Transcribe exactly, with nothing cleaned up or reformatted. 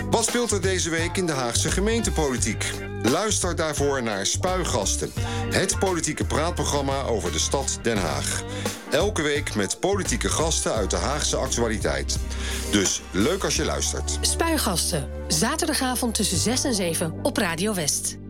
Wat speelt er deze week in de Haagse gemeentepolitiek? Luister daarvoor naar Spuigasten, het politieke praatprogramma over de stad Den Haag. Elke week met politieke gasten uit de Haagse actualiteit. Dus leuk als je luistert. Spuigasten, zaterdagavond tussen zes en zeven op Radio West.